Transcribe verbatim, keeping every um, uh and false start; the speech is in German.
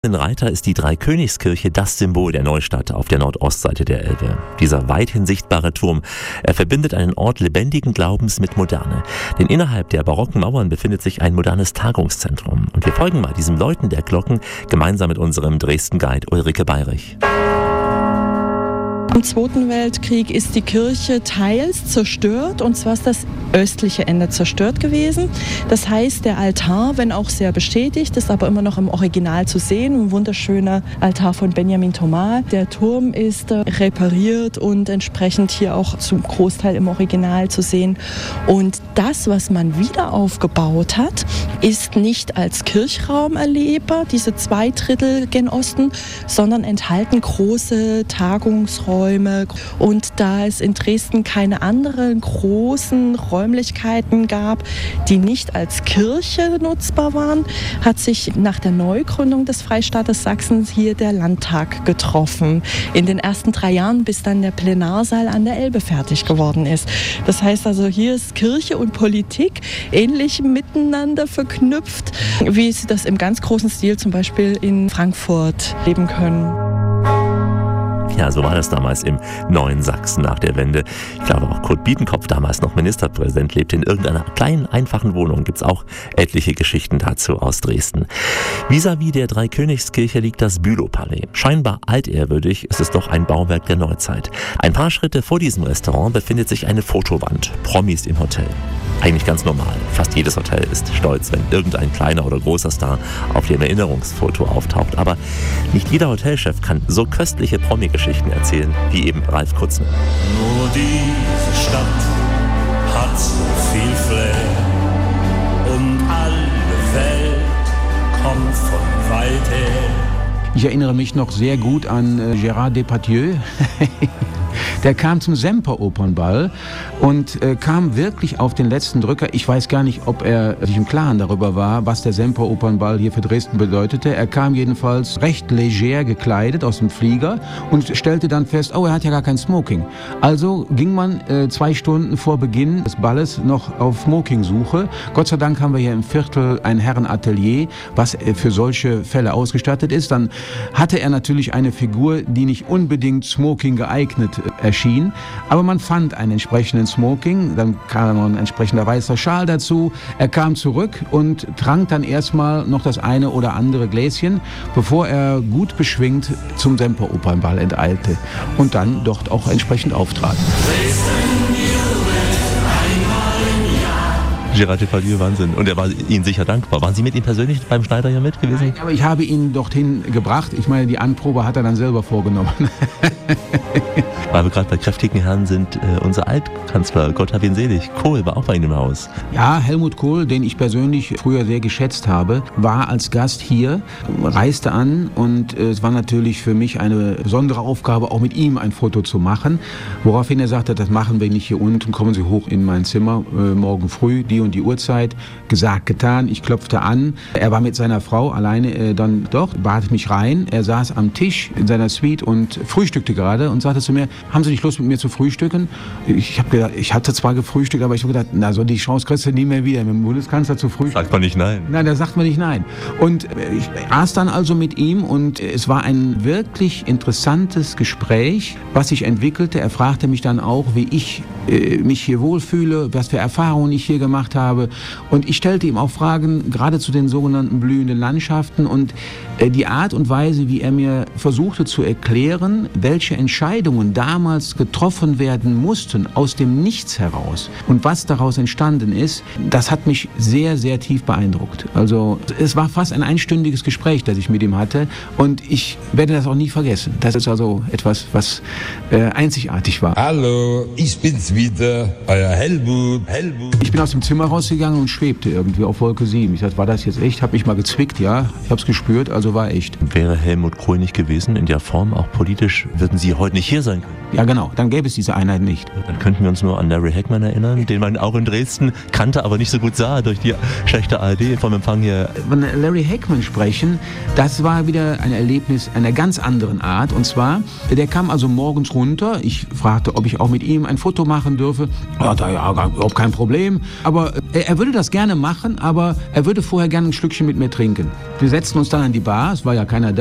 In Reiter ist die Dreikönigskirche das Symbol der Neustadt auf der Nordostseite der Elbe. Dieser weithin sichtbare Turm, er verbindet einen Ort lebendigen Glaubens mit Moderne. Denn innerhalb der barocken Mauern befindet sich ein modernes Tagungszentrum. Und wir folgen mal diesem Läuten der Glocken gemeinsam mit unserem Dresden-Guide Ulrike Bayrich. Im Zweiten Weltkrieg ist die Kirche teils zerstört, und zwar ist das östliche Ende zerstört gewesen. Das heißt, der Altar, wenn auch sehr beschädigt, ist aber immer noch im Original zu sehen. Ein wunderschöner Altar von Benjamin Thomas. Der Turm ist äh, repariert und entsprechend hier auch zum Großteil im Original zu sehen. Und das, was man wieder aufgebaut hat, ist nicht als Kirchraum erlebbar, diese zwei Drittel gen Osten, sondern enthalten große Tagungsräume. Und da es in Dresden keine anderen großen Räumlichkeiten gab, die nicht als Kirche nutzbar waren, hat sich nach der Neugründung des Freistaates Sachsen hier der Landtag getroffen. In den ersten drei Jahren, bis dann der Plenarsaal an der Elbe fertig geworden ist. Das heißt also, hier ist Kirche und Politik ähnlich miteinander verknüpft, wie sie das im ganz großen Stil zum Beispiel in Frankfurt leben können. Ja, so war das damals im neuen Sachsen nach der Wende. Ich glaube, auch Kurt Biedenkopf, damals noch Ministerpräsident, lebte in irgendeiner kleinen, einfachen Wohnung. Gibt es auch etliche Geschichten dazu aus Dresden. Vis-à-vis der Dreikönigskirche liegt das Bülowpalais. Scheinbar altehrwürdig, ist es doch ein Bauwerk der Neuzeit. Ein paar Schritte vor diesem Restaurant befindet sich eine Fotowand. Promis im Hotel. Eigentlich ganz normal. Fast jedes Hotel ist stolz, wenn irgendein kleiner oder großer Star auf dem Erinnerungsfoto auftaucht. Aber nicht jeder Hotelchef kann so köstliche Promi-Geschichten erzählen, wie eben Ralf Kutzmann. Nur diese Stadt hat so viel Flair und alle Welt kommt von weit her. Ich erinnere mich noch sehr gut an äh, Gérard Depardieu. Der kam zum Semperopernball und äh, kam wirklich auf den letzten Drücker. Ich weiß gar nicht, ob er sich im Klaren darüber war, was der Semperopernball hier für Dresden bedeutete. Er kam jedenfalls recht leger gekleidet aus dem Flieger und stellte dann fest, oh, er hat ja gar kein Smoking. Also ging man äh, zwei Stunden vor Beginn des Balles noch auf Smokingsuche. Gott sei Dank haben wir hier im Viertel ein Herrenatelier, was äh, für solche Fälle ausgestattet ist. Dann hatte er natürlich eine Figur, die nicht unbedingt Smoking geeignet äh, erschien, aber man fand einen entsprechenden Smoking, dann kam noch ein entsprechender weißer Schal dazu. Er kam zurück und trank dann erstmal noch das eine oder andere Gläschen, bevor er gut beschwingt zum Semperopernball enteilte und dann dort auch entsprechend auftrat. Gérard Depardieu, Wahnsinn. Und er war Ihnen sicher dankbar. Waren Sie mit ihm persönlich beim Schneider hier mit gewesen? Nein, aber ich habe ihn dorthin gebracht. Ich meine, die Anprobe hat er dann selber vorgenommen. Weil wir gerade bei kräftigen Herren sind, äh, unser Altkanzler, Gott hab ihn selig, Kohl war auch bei Ihnen im Haus. Ja, Helmut Kohl, den ich persönlich früher sehr geschätzt habe, war als Gast hier, reiste an und äh, es war natürlich für mich eine besondere Aufgabe, auch mit ihm ein Foto zu machen. Woraufhin er sagte, das machen wir nicht hier unten, kommen Sie hoch in mein Zimmer, äh, morgen früh, die und die Uhrzeit. Gesagt, getan, ich klopfte an. Er war mit seiner Frau alleine äh, dann dort, bat mich rein. Er saß am Tisch in seiner Suite und frühstückte gerade und sagte zu mir, haben Sie nicht Lust mit mir zu frühstücken? Ich habe gedacht, ich hatte zwar gefrühstückt, aber ich habe gedacht, na so die Chance kriegst du nie mehr wieder, mit dem Bundeskanzler zu frühstücken. Sagt man nicht nein. Nein, da sagt man nicht nein. Und ich aß dann also mit ihm und es war ein wirklich interessantes Gespräch, was sich entwickelte. Er fragte mich dann auch, wie ich äh, mich hier wohlfühle, was für Erfahrungen ich hier gemacht habe. Und ich stellte ihm auch Fragen, gerade zu den sogenannten blühenden Landschaften und äh, die Art und Weise, wie er mir versuchte zu erklären, welche Entscheidungen damals getroffen werden mussten, aus dem Nichts heraus. Und was daraus entstanden ist, das hat mich sehr, sehr tief beeindruckt. Also es war fast ein einstündiges Gespräch, das ich mit ihm hatte und ich werde das auch nie vergessen. Das ist also etwas, was äh, einzigartig war. Hallo, ich bin's wieder, euer Helmut. Helmut. Ich bin aus dem Zimmer rausgegangen und schwebte irgendwie auf Wolke sieben. Ich dachte, war das jetzt echt? Hab mich mal gezwickt, ja. Ich hab's gespürt, also war echt. Wäre Helmut Kohl nicht gewesen in der Form, auch politisch, würden Sie heute nicht hier sein können? Ja genau, dann gäbe es diese Einheit nicht. Dann könnten wir uns nur an Larry Hagman erinnern, den man auch in Dresden kannte, aber nicht so gut sah durch die schlechte A R D vom Empfang hier. Von Larry Hagman sprechen, das war wieder ein Erlebnis einer ganz anderen Art. Und zwar, der kam also morgens runter. Ich fragte, ob ich auch mit ihm ein Foto machen dürfe. Ja, da ja, überhaupt kein Problem. Aber er, er würde das gerne machen, aber er würde vorher gerne ein Schlückchen mit mir trinken. Wir setzten uns dann an die Bar, es war ja keiner da.